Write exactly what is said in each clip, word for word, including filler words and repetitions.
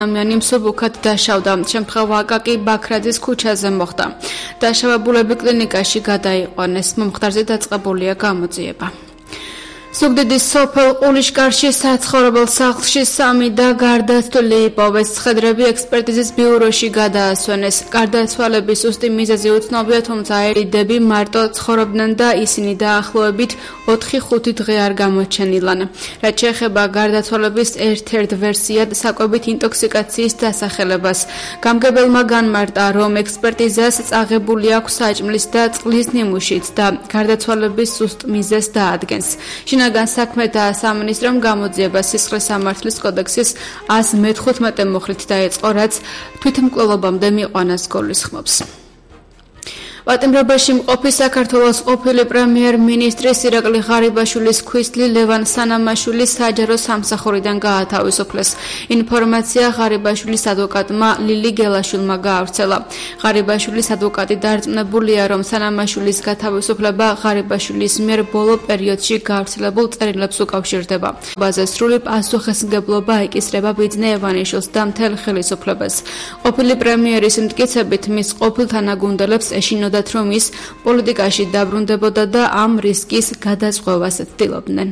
ამიანი მსუბუქად დაშავდა. შემთხვევა აკაკი ბაქრაძის ქუჩაზე მოხდა. დაშავებულები კლინიკაში გადაიყვანეს. მომხდარზე დაწყებულია გამოძიება. ზუგდიდის სოფელ ყულიშკარში საცხოვრებელ სახლში სამი და გარდაცვლილი იპოვეს. ცხედრები ექსპერტიზის ბიუროში გადაასვენეს. გარდაცვალების ზუსტი მიზეზი უცნობია, თუმცა ერიდები მარტო ცხოვრობდნენ და ისინი დაახლოებით ოთხი ხუთი დღე არ გამოჩენილან. რაც შეეხება გარდაცვალების ერთ-ერთ ვერსიად საკვებით ინტოქსიკაციის დასახელებას. გამგებელმა განმარტა, რომ ექსპერტიზას წაღებული აქვს საჭმლის და წყლის ნიმუშიც და გარდაცვალების ზუსტ მიზეზს დაადგენს. შინაგან საქმეთა სამინისტრომ გამოძიება სისხლის სამართლის კოდექსის ას მეთხუთმეტე მუხლით დაეწყო, რაც თვითმკვლელობამდე მიყვანას გულისხმობს. პატიმრობაში მყოფი საქართველოს ყოფილი პრემიერ-მინისტრის ირაკლი ღარიბაშვილის ქვისლი ლევან სანამაშვილის საჯარო სამსახურიდან გაათავისუფლეს. ინფორმაცია ღარიბაშვილის ადვოკატმა ლილი გელაშვილმა გაავრცელა. ღარიბაშვილის ადვოკატი დარწმუნებულია, რომ სანამაშვილის გათავისუფლება ღარიბაშვილის მიერ ბოლო პერიოდში გაავრცელებულ წერილებს უკავშირდება. ბაზე სრული პასუხისმგებლობა ეკისრება ბიძნე ევანიშვილს და მთელ ხელისუფლებას. ყოფილი პრემიერის მტკიცებით, მის ყოფილ თანაგუნდელებს ეშინოდა რომ ის პოლიტიკაში დაბრუნდებოდა და ამ რისკის გადაწყვევას ცდილობდნენ.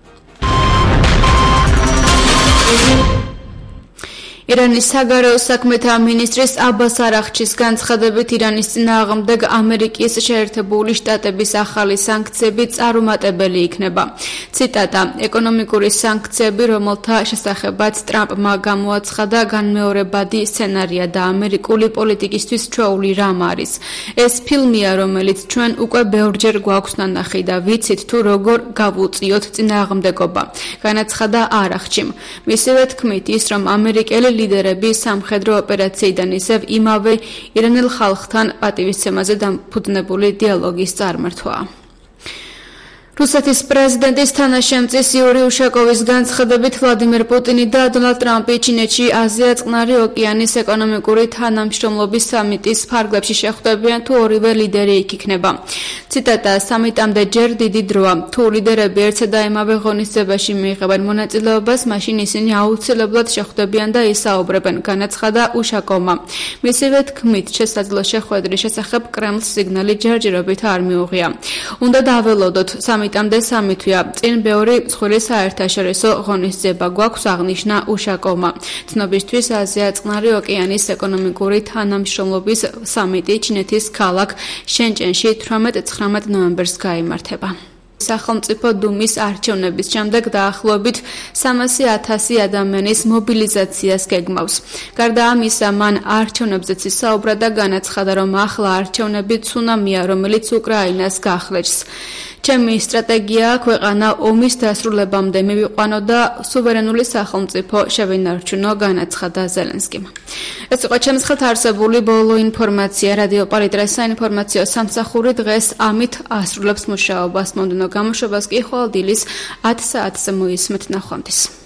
ირანის საგარეო საქმეთა მინისტრის აბას არაღჩის განცხადებით, ირანის წინააღმდეგ ამერიკის შეერთებული შტატების ახალი სანქციები წარუმატებელი იქნება. ციტატა: ეკონომიკური სანქციები, რომელთა შესახებაც ტრამპმა გამოაცხადა, განმეორებადი სცენარია და ამერიკული პოლიტიკისთვის ჩვეული რამ არის. ეს ფილმია, რომელიც ჩვენ უკვე ბევრჯერ გვაქვს ნანახი და ვიცით თუ როგორ გავუწიოთ წინააღმდეგობა, განაცხადა არაღჩიმ. მისივე თქმით ის, რომ ამერიკელი ლიდერები სამხედრო ოპერაციიდან ისევ იმავე ირანელ ხალხთან პატივისცემაზე დამფუძნებული დიალოგის წარმართვაა. რუსეთის პრეზიდენტის თანაშემწის იური უშაკოვის განცხადებით, ვლადიმერ პუტინი და დონალდ ტრამპი ჩინეთში აზია-წყნარი ოკეანის ეკონომიკური თანამშრომლობის სამიტის ფარგლებში შეხვდებიან, თუ ორივე ლიდერი იქ იქნება. ციტატა: სამიტამდე ჯერ დიდი დროა. თუ ლიდერები ერთსა და იმავე ღონისძიებაში მიიღებენ მონაწილეობას, მაშინ ისინი აუცილებლად შეხვდებიან და ისაუბრებენ, განაცხადა უშაკოვმა. მისივე თქმით, შესაძლო შეხვედრის შესახებ კრემლს სიგნალი ჯერჯერობით არ მიუღია. უნდა დაველოდოთ, სამიტამდე სამი თვეა. წინ ბევრი მსხვილი საერთაშორისო ღონისძიება გვაქვს, აღნიშნა უშაკოვმა. ცნობისთვის, აზია-წყნარი ოკეანის ეკონომიკური თანამშრომლობის სამიტი ჩინეთის ქალაქ შენჭენში თვრამეტ-ცხრამეტ ნოემბერს გაიმართება. სახელმწიფო დუმის არჩევნების შემდეგ დაახლოებით სამასი ათასი ადამიანის მობილიზაციას გეგმავს. გარდა ამისა, მან არჩევნებზეც ისაუბრა და განაცხადა, რომ ახლა არჩევნები ცუნამია, რომელიც უკრაინას გახლეჩს. ჩემი სტრატეგია ქვეყანა ომის დასრულებამდე მივიყვანო და სუვერენული სახელმწიფო შევინარჩუნო, განაცხადა ზელენსკიმ. ეს იყო ჩემს ხელთ არსებული ბოლო ინფორმაცია. რადიო პალიტრის საინფორმაციო სამსახური დღეს ამით ასრულებს მუშაობას. მომდევნო გამოშვებას კი ხვალ დილის ათ საათზე მოისმენთ. ნახვამდის.